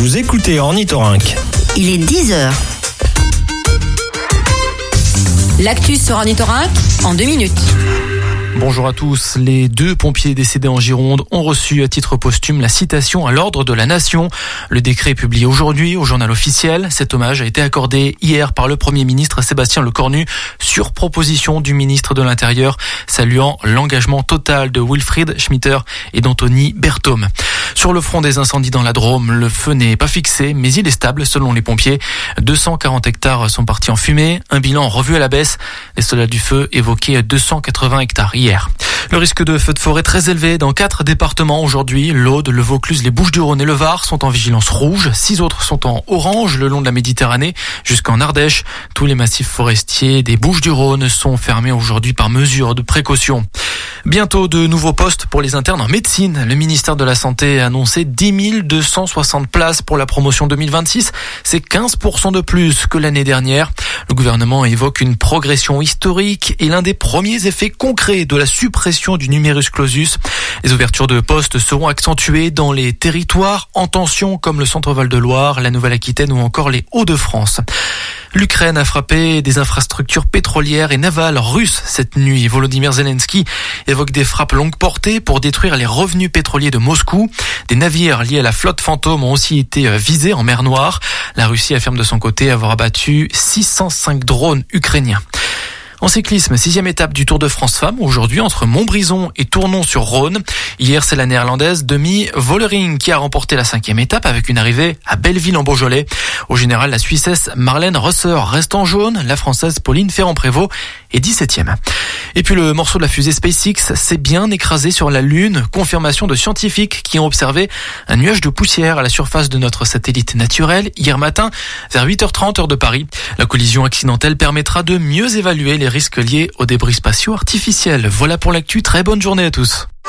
Vous écoutez Ornithorynque. Il est 10h. L'actu sur Ornithorynque en 2 minutes. Bonjour à tous. Les 2 pompiers décédés en Gironde ont reçu à titre posthume la citation à l'ordre de la Nation. Le décret est publié aujourd'hui au journal officiel. Cet hommage a été accordé hier par le Premier ministre Sébastien Lecornu sur proposition du ministre de l'Intérieur, saluant l'engagement total de Wilfried Schmitter et d'Anthony Berthaume. Sur le front des incendies dans la Drôme, le feu n'est pas fixé, mais il est stable selon les pompiers. 240 hectares sont partis en fumée, un bilan revu à la baisse. Les soldats du feu évoquaient 280 hectares hier. Le risque de feu de forêt très élevé dans 4 départements aujourd'hui. L'Aude, le Vaucluse, les Bouches-du-Rhône et le Var sont en vigilance rouge. 6 autres sont en orange le long de la Méditerranée jusqu'en Ardèche. Tous les massifs forestiers des Bouches-du-Rhône sont fermés aujourd'hui par mesure de précaution. Bientôt de nouveaux postes pour les internes en médecine. Le ministère de la Santé a annoncé 10 260 places pour la promotion 2026. C'est 15% de plus que l'année dernière. Le gouvernement évoque une progression historique et l'un des premiers effets concrets de la suppression du numerus clausus. Les ouvertures de postes seront accentuées dans les territoires en tension comme le Centre Val-de-Loire, la Nouvelle-Aquitaine ou encore les Hauts-de-France. L'Ukraine a frappé des infrastructures pétrolières et navales russes cette nuit. Volodymyr Zelensky évoque des frappes longue portée pour détruire les revenus pétroliers de Moscou. Des navires liés à la flotte fantôme ont aussi été visés en mer Noire. La Russie affirme de son côté avoir abattu 605 drones ukrainiens. En cyclisme, 6e étape du Tour de France Femmes, aujourd'hui entre Montbrison et Tournon-sur-Rhône. Hier, c'est la néerlandaise Demi Vollering qui a remporté la 5e étape avec une arrivée à Belleville en Beaujolais. Au général, la Suissesse Marlène Rosser reste en jaune, la Française Pauline Ferrand-Prévot est 17e. Et puis le morceau de la fusée SpaceX s'est bien écrasé sur la Lune. Confirmation de scientifiques qui ont observé un nuage de poussière à la surface de notre satellite naturel hier matin vers 8h30 heure de Paris. La collision accidentelle permettra de mieux évaluer les risques liés aux débris spatiaux artificiels. Voilà pour l'actu, très bonne journée à tous.